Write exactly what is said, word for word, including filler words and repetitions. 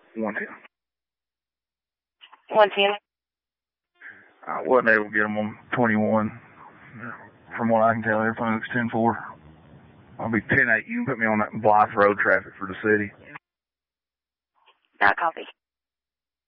one ten. one ten. I wasn't able to get them on twenty-one. From what I can tell, everything looks ten four. I'll be ten eight. You can put me on that Blythe Road traffic for the city. Not copy.